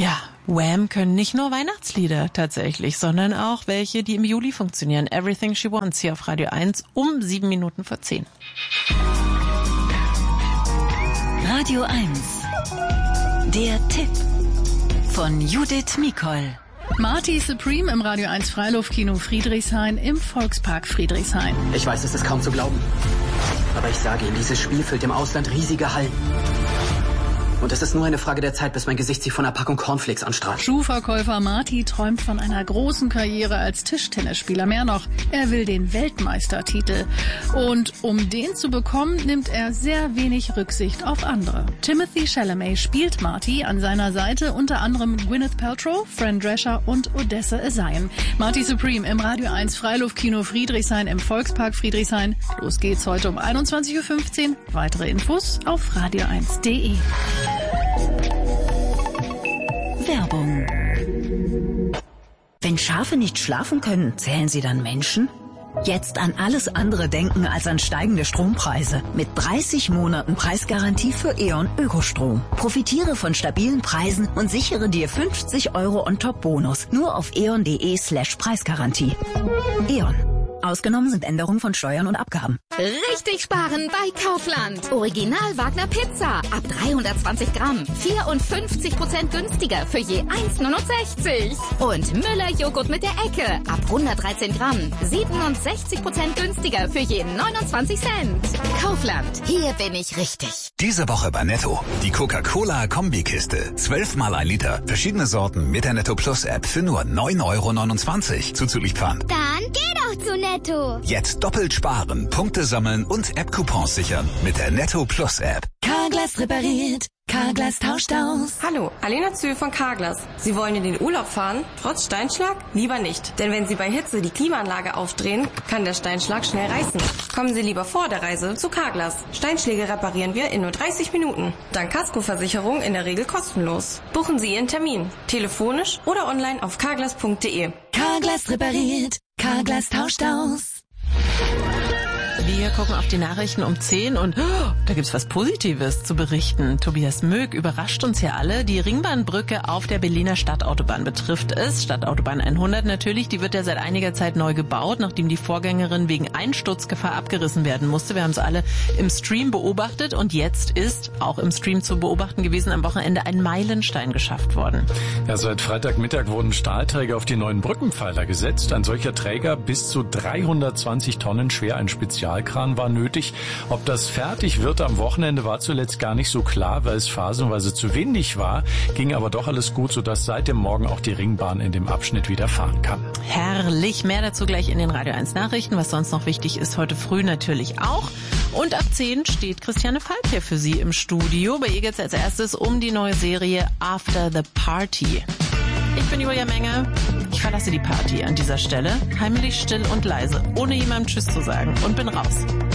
Ja, Wham können nicht nur Weihnachtslieder tatsächlich, sondern auch welche, die im Juli funktionieren. Everything She Wants hier auf Radio 1 um 7:07. Radio 1. Der Tipp von Judith Mikol. Marty Supreme im Radio 1 Freiluftkino Friedrichshain im Volkspark Friedrichshain. Ich weiß, es ist kaum zu glauben. Aber ich sage Ihnen, dieses Spiel füllt im Ausland riesige Hallen. Und es ist nur eine Frage der Zeit, bis mein Gesicht sich von einer Packung Cornflakes anstrahlt. Schuhverkäufer Marty träumt von einer großen Karriere als Tischtennisspieler. Mehr noch, er will den Weltmeistertitel. Und um den zu bekommen, nimmt er sehr wenig Rücksicht auf andere. Timothée Chalamet spielt Marty, an seiner Seite unter anderem Gwyneth Paltrow, Fran Drescher und Odessa Esayan. Marty Supreme im Radio 1 Freiluftkino Friedrichshain im Volkspark Friedrichshain. Los geht's heute um 21:15 Uhr. Weitere Infos auf radio1.de. Werbung. Wenn Schafe nicht schlafen können, zählen sie dann Menschen? Jetzt an alles andere denken als an steigende Strompreise. Mit 30 Monaten Preisgarantie für E.ON Ökostrom. Profitiere von stabilen Preisen und sichere dir 50 € On-Top-Bonus. Nur auf eon.de/Preisgarantie. E.ON. Ausgenommen sind Änderungen von Steuern und Abgaben. Richtig sparen bei Kaufland. Original Wagner Pizza. Ab 320 Gramm. 54% günstiger für je 1,69. Und Müller Joghurt mit der Ecke. Ab 113 Gramm. 67% günstiger für je 29 Cent. Kaufland. Hier bin ich richtig. Diese Woche bei Netto. Die Coca-Cola Kombikiste. 12 mal 1 Liter. Verschiedene Sorten mit der Netto Plus App für nur 9,29 € zuzüglich Pfand. Dann geh doch zu Netto. Jetzt doppelt sparen, Punkte sammeln und App-Coupons sichern mit der Netto Plus App. Carglass repariert. Carglass tauscht aus. Hallo, Alena Zühl von Carglass. Sie wollen in den Urlaub fahren? Trotz Steinschlag? Lieber nicht. Denn wenn Sie bei Hitze die Klimaanlage aufdrehen, kann der Steinschlag schnell reißen. Kommen Sie lieber vor der Reise zu Carglass. Steinschläge reparieren wir in nur 30 Minuten. Dank Kaskoversicherung in der Regel kostenlos. Buchen Sie Ihren Termin. Telefonisch oder online auf carglass.de. Carglass repariert. Carglass tauscht aus. Wir gucken auf die Nachrichten um 10 und da gibt's was Positives zu berichten. Tobias Möck überrascht uns hier alle. Die Ringbahnbrücke auf der Berliner Stadtautobahn betrifft es. Stadtautobahn 100 natürlich, die wird ja seit einiger Zeit neu gebaut, nachdem die Vorgängerin wegen Einsturzgefahr abgerissen werden musste. Wir haben es alle im Stream beobachtet und jetzt ist auch im Stream zu beobachten gewesen am Wochenende ein Meilenstein geschafft worden. Ja, seit Freitagmittag wurden Stahlträger auf die neuen Brückenpfeiler gesetzt. Ein solcher Träger bis zu 320 Tonnen schwer, ein Spezialkran war nötig. Ob das fertig wird am Wochenende war zuletzt gar nicht so klar, weil es phasenweise zu windig war. Ging aber doch alles gut, sodass seit dem Morgen auch die Ringbahn in dem Abschnitt wieder fahren kann. Herrlich, mehr dazu gleich in den Radio 1 Nachrichten. Was sonst noch wichtig ist, heute früh natürlich auch. Und ab 10 steht Christiane Falk hier für Sie im Studio. Bei ihr geht's als erstes um die neue Serie After the Party. Ich bin Julia Menger. Ich verlasse die Party an dieser Stelle, heimlich, still und leise, ohne jemandem Tschüss zu sagen und bin raus.